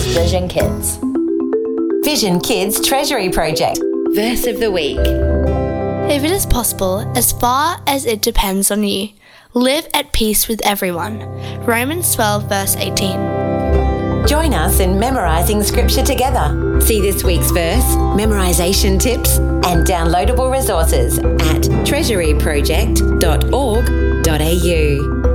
with Vision Kids. Vision Kids Treasury Project. Verse of the Week. If it is possible, as far as it depends on you, live at peace with everyone. Romans 12 verse 18. Join us in memorising scripture together. See this week's verse, memorisation tips and downloadable resources at treasuryproject.org.au.